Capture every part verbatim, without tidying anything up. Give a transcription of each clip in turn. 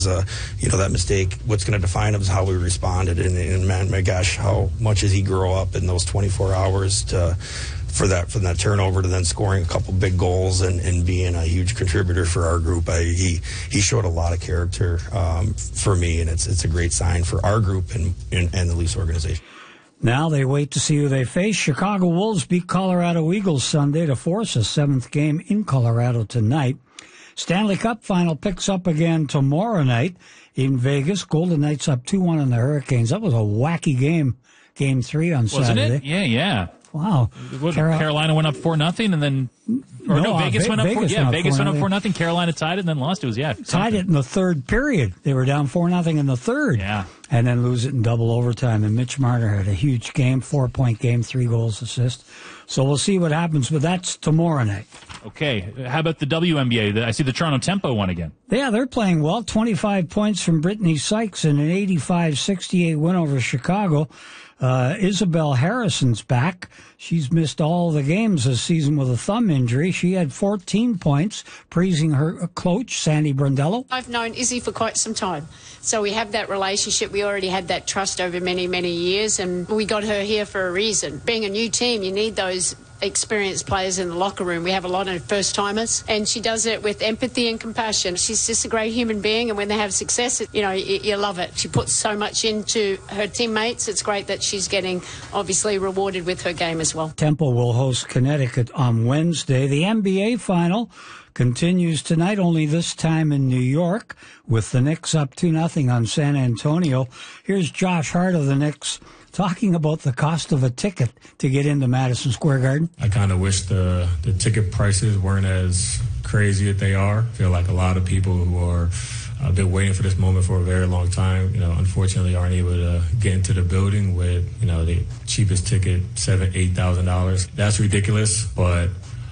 Uh, you know, that mistake, what's going to define him is how we responded. And, and man, my gosh, how much does he grow up in those twenty-four hours to, for that from that turnover to then scoring a couple big goals and, and being a huge contributor for our group. I, he he showed a lot of character um, for me, and it's it's a great sign for our group and, and, and the Leafs organization. Now they wait to see who they face. Chicago Wolves beat Colorado Eagles Sunday to force a seventh game in Colorado tonight. Stanley Cup final picks up again tomorrow night in Vegas. Golden Knights up two one on the Hurricanes. That was a wacky game, game three on Wasn't Saturday. It? Yeah, yeah. Wow. What, Carol- Carolina went up four nothing, and then or no, no Vegas uh, went up Vegas four. Yeah, went Vegas four went up four nothing. Carolina tied it and then lost. It was yeah tied something. it in the third period. They were down four nothing in the third. Yeah, and then lose it in double overtime. And Mitch Marner had a huge game, four point game, three goals, assist. So we'll see what happens, but that's tomorrow night. Okay, how about the W N B A? I see the Toronto Tempo won again. Yeah, they're playing well. twenty-five points from Brittany Sykes in an eighty-five sixty-eight win over Chicago. Uh, Isabel Harrison's back. She's missed all the games this season with a thumb injury. She had fourteen points, praising her coach, Sandy Brondello. I've known Izzy for quite some time, so we have that relationship. We already had that trust over many, many years, and we got her here for a reason. Being a new team, you need those experienced players in the locker room. We have a lot of first-timers, and she does it with empathy and compassion. She's just a great human being, and when they have success, you know, you, you love it. She puts so much into her teammates. It's great that she's getting, obviously, rewarded with her game as well. Temple will host Connecticut on Wednesday. The N B A final continues tonight, only this time in New York, with the Knicks up two nothing on San Antonio. Here's Josh Hart of the Knicks talking about the cost of a ticket to get into Madison Square Garden. I kind of wish the, the ticket prices weren't as crazy as they are. I feel like a lot of people who are uh, been waiting for this moment for a very long time, you know, unfortunately aren't able to get into the building with, you know, the cheapest ticket, seven, eight thousand dollars. That's ridiculous, but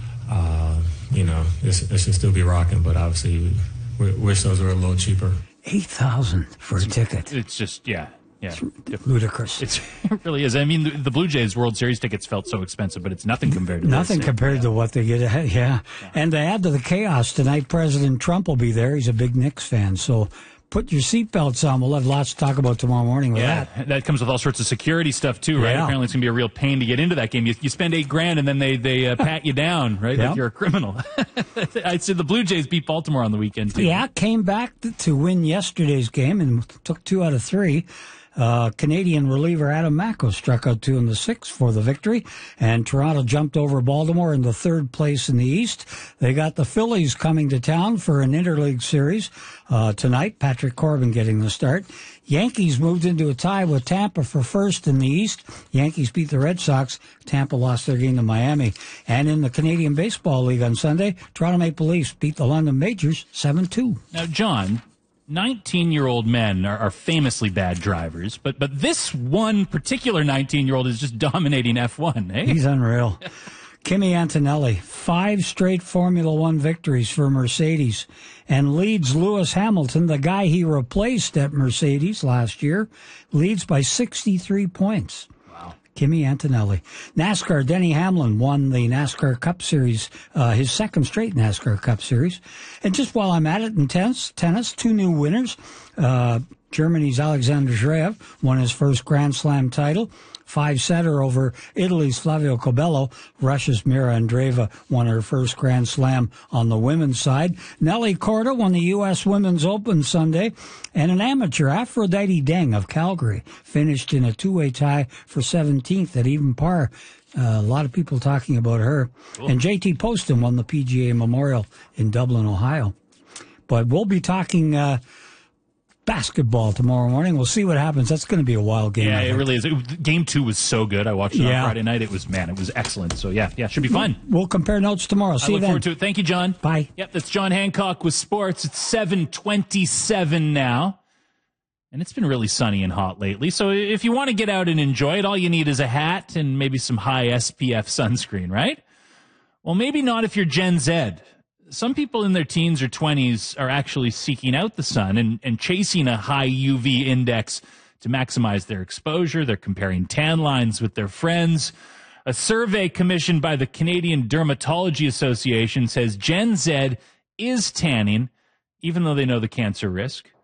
uh, you know, it should still be rocking. But obviously, we wish those were a little cheaper. Eight thousand for a ticket. It's just yeah. Yeah, it's ludicrous. It's, it really is. I mean, the, the Blue Jays World Series tickets felt so expensive, but it's nothing compared to nothing this. compared yeah. to what they get ahead. Yeah. yeah, and to add to the chaos tonight, President Trump will be there. He's a big Knicks fan, so put your seatbelts on. We'll have lots to talk about tomorrow morning with yeah, that. That comes with all sorts of security stuff too, right? Yeah. Apparently, it's gonna be a real pain to get into that game. You, you spend eight grand, and then they they uh, pat you down, right? Yep. Like you're a criminal. I said the Blue Jays beat Baltimore on the weekend too. Yeah, came back to win yesterday's game and took two out of three. Uh, Canadian reliever Adam Macko struck out two in the sixth for the victory, and Toronto jumped over Baltimore into third place in the East. They got the Phillies coming to town for an interleague series uh, tonight. Patrick Corbin getting the start. Yankees moved into a tie with Tampa for first in the East. Yankees beat the Red Sox. Tampa lost their game to Miami. And in the Canadian Baseball League on Sunday, Toronto Maple Leafs beat the London Majors seven two. Now, John, nineteen-year-old men are, are famously bad drivers, but but this one particular nineteen-year-old is just dominating F one, eh? He's unreal. Kimi Antonelli, five straight Formula One victories for Mercedes, and leads Lewis Hamilton, the guy he replaced at Mercedes last year, leads by sixty-three points. Kimi Antonelli. NASCAR, Denny Hamlin won the NASCAR Cup Series, uh, his second straight NASCAR Cup Series. And just while I'm at it in tennis, tennis two new winners. Uh, Germany's Alexander Zverev won his first Grand Slam title. Five-setter over Italy's Flavio Coelho. Russia's Mira Andreeva won her first Grand Slam on the women's side. Nelly Korda won the U S Women's Open Sunday. And an amateur, Aphrodite Deng of Calgary, finished in a two-way tie for seventeenth at even par. Uh, a lot of people talking about her. Cool. And J T Poston won the P G A Memorial in Dublin, Ohio. But we'll be talking Uh, basketball tomorrow morning. We'll see what happens. That's going to be a wild game. Yeah, it really is. It, game two was so good. I watched it yeah. on Friday night. It was, man, it was excellent. So, yeah, yeah, should be fun. We'll compare notes tomorrow. See I you look then. forward to it. Thank you, John. Bye. Yep, that's John Hancock with sports. It's seven twenty-seven now. And it's been really sunny and hot lately. So if you want to get out and enjoy it, all you need is a hat and maybe some high S P F sunscreen, right? Well, maybe not if you're Gen Z. Some people in their teens or twenties are actually seeking out the sun and, and chasing a high U V index to maximize their exposure. They're comparing tan lines with their friends. A survey commissioned by the Canadian Dermatology Association says Gen Z is tanning, even though they know the cancer risk.